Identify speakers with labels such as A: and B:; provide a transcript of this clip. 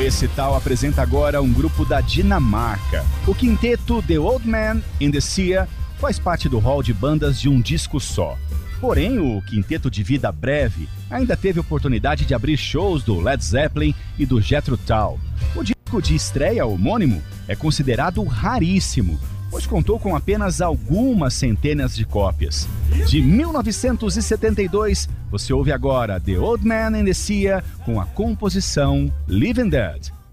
A: Recital apresenta agora um grupo da Dinamarca. O quinteto The Old Man and the Sea faz parte do hall de bandas de um disco só. Porém, o quinteto de vida breve ainda teve oportunidade de abrir shows do Led Zeppelin e do Jethro Tull. O disco de estreia homônimo é considerado raríssimo, pois contou com apenas algumas centenas de cópias. De 1972, você ouve agora The Old Man and the Sea com a composição Living Dead.